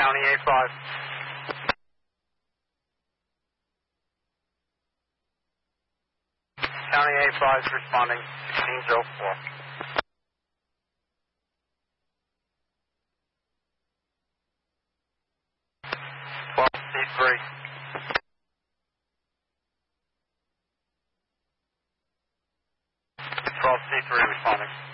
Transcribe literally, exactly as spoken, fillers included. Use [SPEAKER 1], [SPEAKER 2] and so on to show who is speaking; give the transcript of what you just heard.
[SPEAKER 1] County A five. County A five is responding, sixteen oh four. twelve C three. twelve C three responding.